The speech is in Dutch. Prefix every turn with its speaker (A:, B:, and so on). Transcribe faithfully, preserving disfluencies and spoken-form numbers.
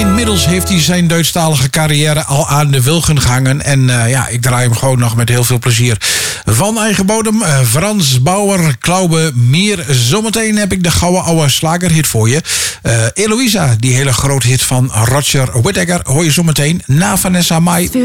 A: inmiddels heeft hij zijn Duitsstalige carrière al aan de wilgen gehangen. En uh, ja, ik draai hem gewoon nog met heel veel plezier. Van eigen bodem, uh, Frans Bauer, Glaube Meer. Zometeen heb ik de gouden oude slagerhit voor je. Uh, Eloïsa, die hele grote hit van Roger Whittaker, hoor je zometeen na Vanessa Mai.